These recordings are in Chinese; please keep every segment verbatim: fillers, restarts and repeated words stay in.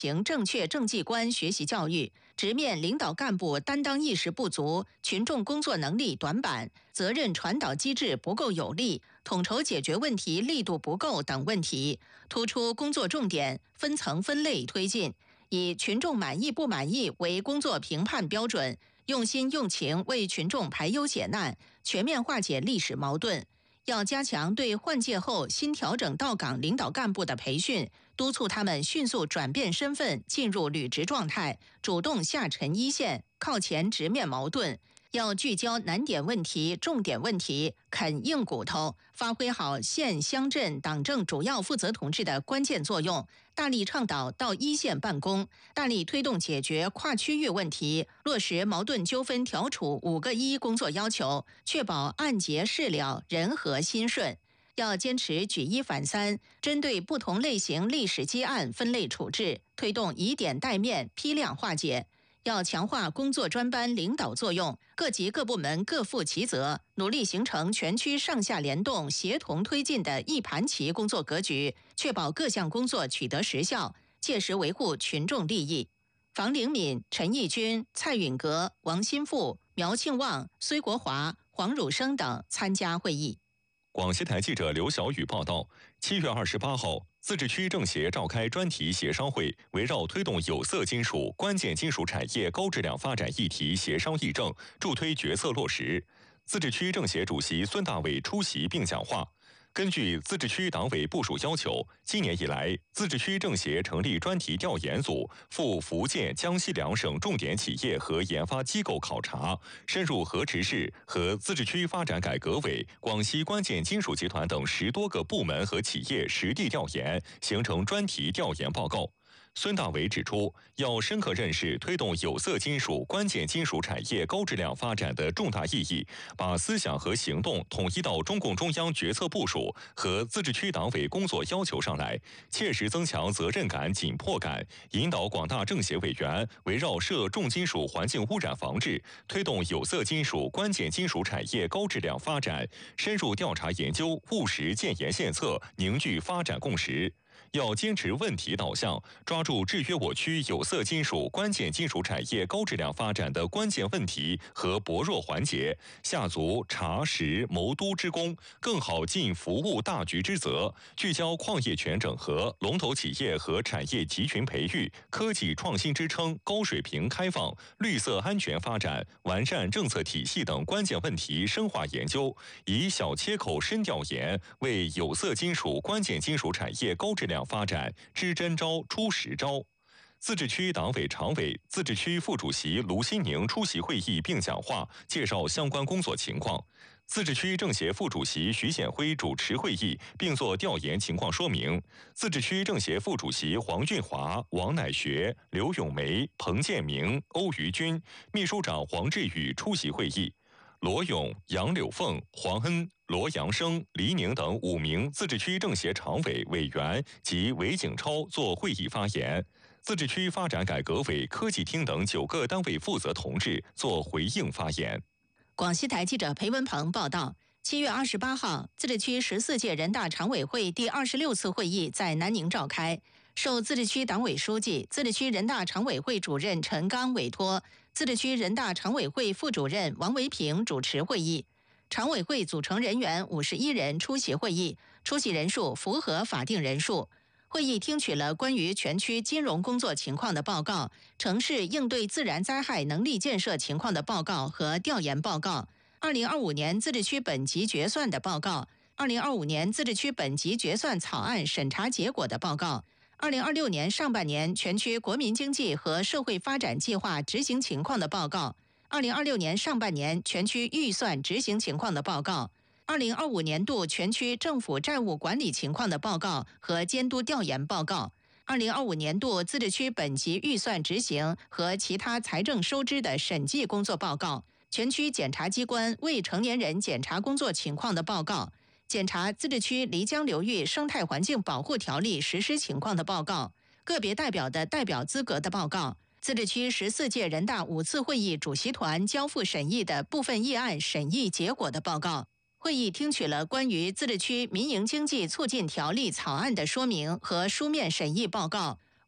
行正确政绩观学习教育，直面领导干部担当意识不足、群众工作能力短板、责任传导机制不够有力、统筹解决问题力度不够等问题，突出工作重点，分层分类推进，以群众满意不满意为工作评判标准，用心用情为群众排忧解难，全面化解历史矛盾。要加强对换届后新调整到岗领导干部的培训，督促他们迅速转变身份，进入履职状态，主动下沉一线，靠前直面矛盾。要聚焦难点问题、重点问题，啃硬骨头，发挥好县乡镇党政主要负责同志的关键作用，大力倡导到一线办公，大力推动解决跨区域问题，落实矛盾纠纷调处五个一工作要求，确保案结事了、人和心顺。要坚持举一反三，针对不同类型历史积案分类处置，推动以点带面、批量化解。要强化工作专班领导作用，各级各部门各负其责，努力形成全区上下联动、协同推进的一盘棋工作格局，确保各项工作取得实效，切实维护群众利益。房灵敏、陈义军、蔡允阁、王新富、苗庆旺、孙国华、黄汝生等参加会议。 广西台记者刘小雨报道，七月二十八号，自治区政协召开专题协商会，围绕推动有色金属、关键金属产业高质量发展议题协商议政，助推决策落实。自治区政协主席孙大伟出席并讲话。根据自治区党委部署要求，今年以来，自治区政协成立专题调研组，赴福建、江西两省重点企业和研发机构考察，深入河池市和自治区发展改革委、广西关键金属集团等十多个部门和企业实地调研，形成专题调研报告。孙大伟指出，要深刻认识推动有色金属、关键金属产业高质量发展的重大意义，把思想和行动统一到中共中央决策部署和自治区党委工作要求上来，切实增强责任感、紧迫感，引导广大政协委员围绕涉重金属环境污染防治、推动有色金属、关键金属产业高质量发展，深入调查研究，务实建言献策，凝聚发展共识。要坚持问题导向，抓住制约我区有色金属、关键金属产业高质量发展的关键问题和薄弱环节，下足查实谋督之功，更好尽服务大局之责，聚焦矿业权整合、龙头企业和产业集群培育、科技创新支撑、高水平开放、绿色安全发展、完善政策体系等关键问题深化研究，以小切口深调研，为有色金属、关键金属产业高质量发展支针招、出实招。自治区党委常委、自治区副主席卢新宁出席会议并讲话，介绍相关工作情况。自治区政协副主席徐显辉主持会议，并作调研情况说明。自治区政协副主席黄俊华、王乃学、刘永梅、彭建明、欧于军，秘书长黄志宇出席会议。罗勇、杨柳凤、黄恩、罗阳生、黎宁等五名自治区政协常委、委员及韦景超作会议发言。自治区发展改革委、科技厅等九个单位负责同志作回应发言。 广西台记者裴文鹏报道，七月二十八号，自治区十四届人大常委会第二十六次会议在南宁召开，受自治区党委书记、自治区人大常委会主任陈刚委托，自治区人大常委会副主任王维平主持会议。常委会组成人员五十一人出席会议，出席人数符合法定人数。会议听取了关于全区金融工作情况的报告、城市应对自然灾害能力建设情况的报告和调研报告、二零二五年自治区本级决算的报告、二零二五年自治区本级决算草案审查结果的报告、二零二六年上半年全区国民经济和社会发展计划执行情况的报告、二零二六年上半年全区预算执行情况的报告、二零二五年度全区政府债务管理情况的报告和监督调研报告、二零二五年度自治区本级预算执行和其他财政收支的审计工作报告、全区检察机关未成年人检查工作情况的报告、检查自治区漓江流域生态环境保护条例实施情况的报告、个别代表的代表资格的报告、自治区十四届人大五次会议主席团交付审议的部分议案审议结果的报告。会议听取了关于自治区民营经济促进条例草案的说明和书面审议报告、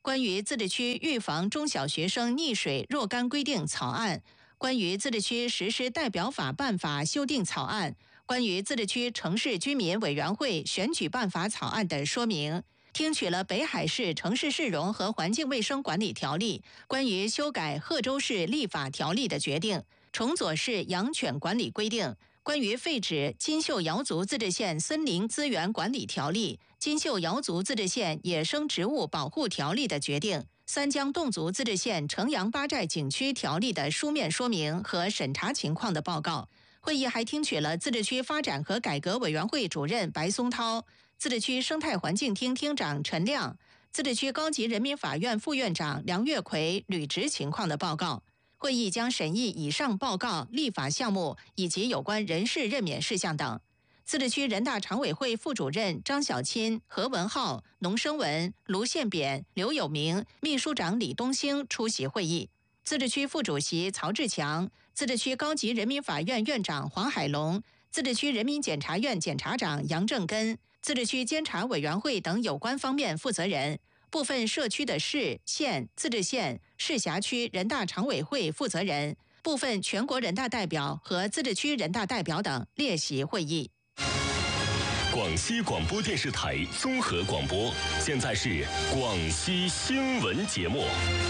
关于自治区预防中小学生溺水若干规定草案、关于自治区实施代表法办法修订草案、关于自治区城市居民委员会选举办法草案等说明，听取了北海市城市市容和环境卫生管理条例关于修改贺州市立法条例的决定、崇左市养犬管理规定、关于废止金秀瑶族自治县森林资源管理条例、金秀瑶族自治县野生植物保护条例的决定、三江侗族自治县城阳八寨景区条例的书面说明和审查情况的报告。会议还听取了自治区发展和改革委员会主任白松涛、自治区生态环境厅厅长陈亮、自治区高级人民法院副院长梁月奎履职情况的报告。会议将审议以上报告、立法项目以及有关人事任免事项等。自治区人大常委会副主任张小钦、何文浩、农生文、卢宪扁、刘有明、秘书长李东兴出席会议。自治区副主席曹志强、自治区高级人民法院院长黄海龙、自治区人民检察院检察长杨正根、自治区监察委员会等有关方面负责人、部分社区的市、县、自治县、市辖区人大常委会负责人、部分全国人大代表和自治区人大代表等列席会议。 广西广播电视台综合广播，现在是广西新闻节目。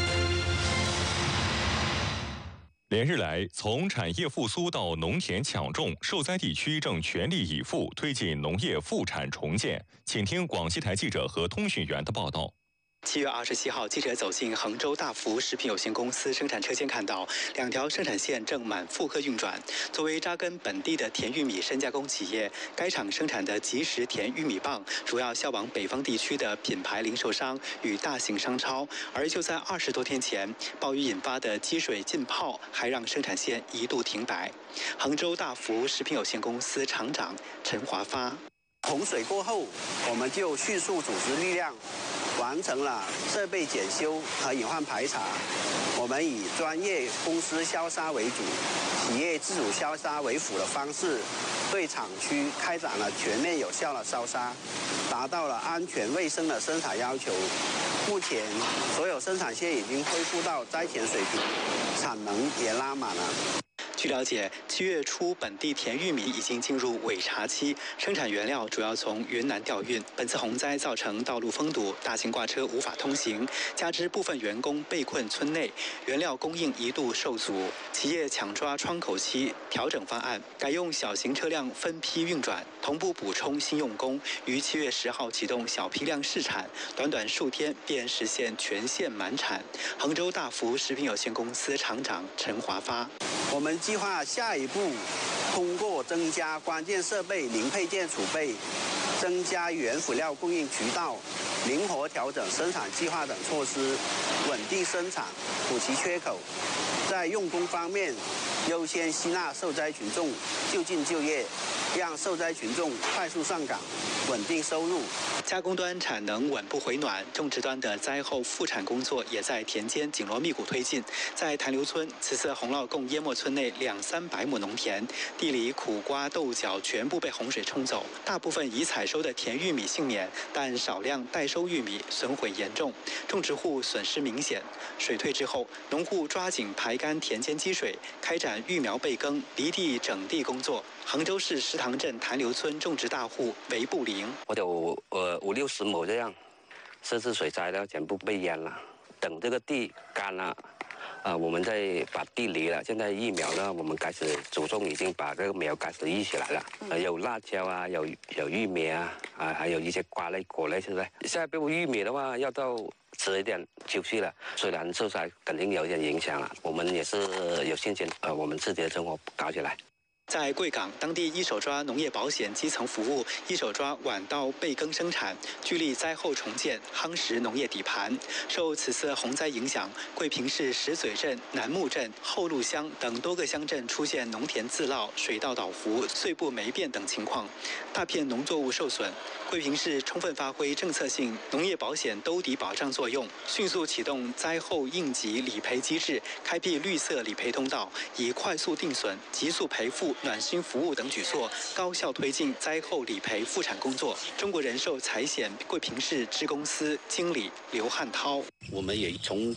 连日来，从产业复苏到农田抢种，受灾地区正全力以赴推进农业复产重建。请听广西台记者和通讯员的报道。 七月二十七号，记者走进杭州大福食品有限公司生产车间，看到两条生产线正满负荷运转。作为扎根本地的甜玉米深加工企业，该厂生产的即食甜玉米棒主要销往北方地区的品牌零售商与大型商超。而就在二十多天前，暴雨引发的积水浸泡，还让生产线一度停摆。杭州大福食品有限公司厂长陈华发。 洪水过后，我们就迅速组织力量，完成了设备检修和隐患排查。我们以专业公司消杀为主、企业自主消杀为辅的方式，对厂区开展了全面有效的消杀，达到了安全卫生的生产要求。目前，所有生产线已经恢复到灾前水平，产能也拉满了。 据了解，七月初本地甜玉米已经进入尾茬期，生产原料主要从云南调运。本次洪灾造成道路封堵，大型挂车无法通行，加之部分员工被困村内，原料供应一度受阻。企业抢抓窗口期调整方案，改用小型车辆分批运转，同步补充新用工，于七月十号启动小批量试产，短短数天便实现全线满产。杭州大福食品有限公司厂长陈华发。 我们计划下一步通过增加关键设备零配件储备、增加原辅料供应渠道、灵活调整生产计划等措施，稳定生产，补齐缺口。在用工方面，优先吸纳受灾群众就近就业，让受灾群众快速上岗，稳定收入。 加工端产能稳步回暖，种植端的灾后复产工作也在田间紧锣密鼓推进。在潭流村，此次洪涝共淹没村内两三百亩农田，地里苦瓜、豆角全部被洪水冲走，大部分已采收的甜玉米幸免，但少量待收玉米损毁严重，种植户损失明显。水退之后，农户抓紧排干田间积水，开展育苗备耕、犁地整地工作。杭州市石塘镇潭流村种植大户韦布林， 我有呃五六十亩这样，这次水灾呢全部被淹了。等这个地干了，啊、呃，我们再把地犁了。现在育苗呢，我们开始祖宗已经把这个苗开始育起来了。呃，有辣椒啊，有有玉米啊，啊，还有一些瓜类、果类，是不是？现在不玉米的话，要到迟一点休息了。虽然受灾肯定有一点影响了，我们也是有信心，呃，我们自己的生活搞起来。 在贵港，当地一手抓农业保险基层服务，一手抓晚稻备耕生产，聚力灾后重建，夯实农业底盘。受此次洪灾影响，桂平市石嘴镇、南木镇、后路乡等多个乡镇出现农田自涝、水稻倒伏、碎布霉变等情况，大片农作物受损。桂平市充分发挥政策性农业保险兜底保障作用，迅速启动灾后应急理赔机制，开辟绿色理赔通道，以快速定损、急速赔付暖心服务等举措，高效推进灾后理赔复产工作。中国人寿财险贵平市支公司经理刘汉涛， 我们也从